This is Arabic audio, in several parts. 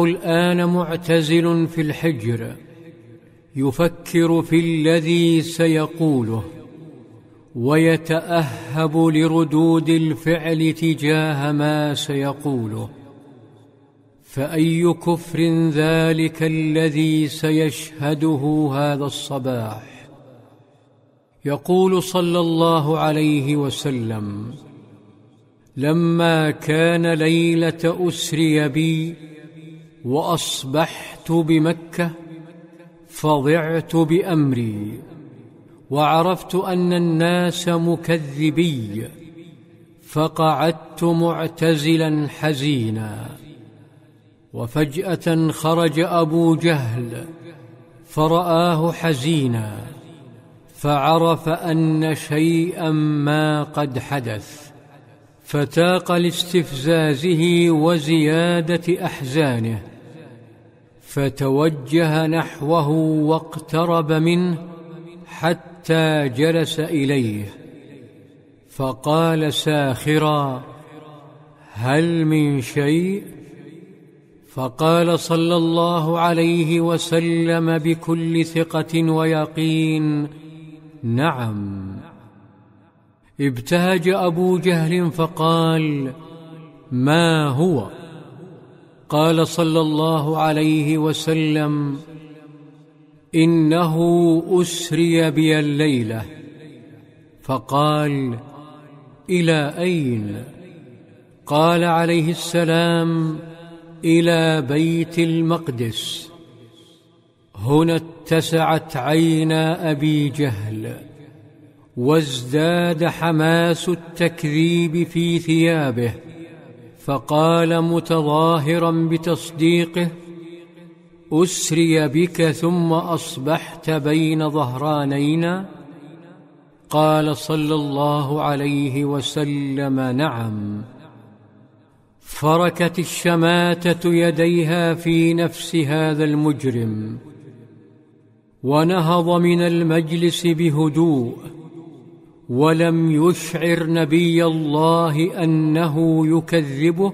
الآن معتزل في الحجر يفكر في الذي سيقوله ويتأهب لردود الفعل تجاه ما سيقوله، فأي كفر ذلك الذي سيشهده هذا الصباح. يقول صلى الله عليه وسلم: لما كان ليلة أسري بي وأصبحت بمكة فضعت بأمري، وعرفت أن الناس مكذبي، فقعدت معتزلا حزينا. وفجأة خرج أبو جهل فرآه حزينا، فعرف أن شيئا ما قد حدث، فتاق لاستفزازه وزيادة أحزانه، فتوجه نحوه واقترب منه حتى جلس إليه، فقال ساخرا: هل من شيء؟ فقال صلى الله عليه وسلم بكل ثقة ويقين: نعم. ابتهج أبو جهل فقال: ما هو؟ قال صلى الله عليه وسلم: إنه أسري بي الليلة. فقال: إلى أين؟ قال عليه السلام: إلى بيت المقدس. هنا اتسعت عينا أبي جهل، وازداد حماس التكذيب في ثيابه، فقال متظاهرا بتصديقه: أسري بك ثم أصبحت بين ظهرانينا؟ قال صلى الله عليه وسلم: نعم. فركت الشماتة يديها في نفس هذا المجرم، ونهض من المجلس بهدوء، ولم يشعر نبي الله أنه يكذبه،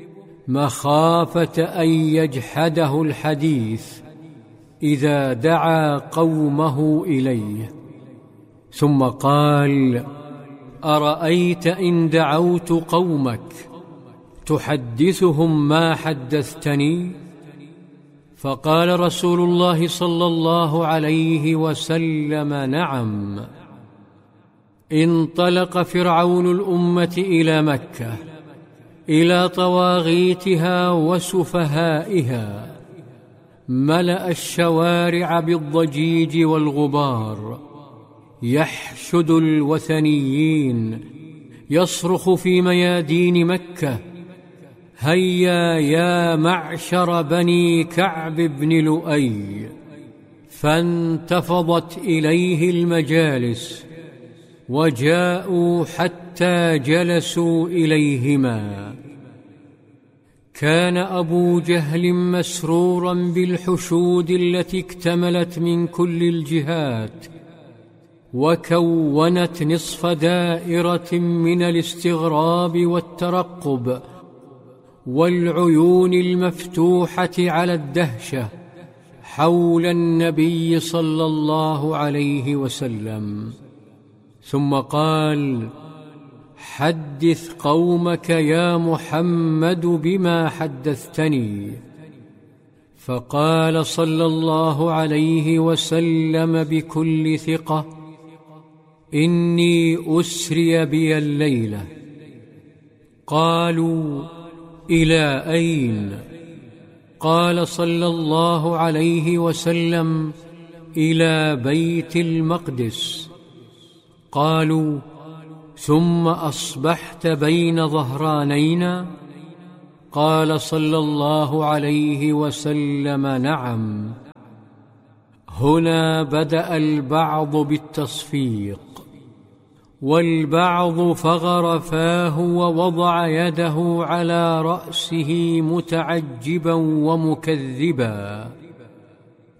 مخافة أن يجحده الحديث إذا دعا قومه إليه. ثم قال: أرأيت إن دعوت قومك تحدثهم ما حدثتني؟ فقال رسول الله صلى الله عليه وسلم: نعم. انطلق فرعون الأمة إلى مكة، إلى طواغيتها وسفهائها، ملأ الشوارع بالضجيج والغبار، يحشد الوثنيين، يصرخ في ميادين مكة: هيا يا معشر بني كعب بن لؤي. فانتفضت إليه المجالس، وجاءوا حتى جلسوا إليهما. كان أبو جهل مسرورا بالحشود التي اكتملت من كل الجهات، وكونت نصف دائرة من الاستغراب والترقب، والعيون المفتوحة على الدهشة حول النبي صلى الله عليه وسلم. ثم قال: حدث قومك يا محمد بما حدثتني. فقال صلى الله عليه وسلم بكل ثقة: إني أسري بي الليلة. قالوا: إلى أين؟ قال صلى الله عليه وسلم: إلى بيت المقدس. قالوا: ثم أصبحت بين ظهرانينا؟ قال صلى الله عليه وسلم: نعم. هنا بدأ البعض بالتصفيق، والبعض فغر فاه ووضع يده على رأسه متعجبا ومكذبا.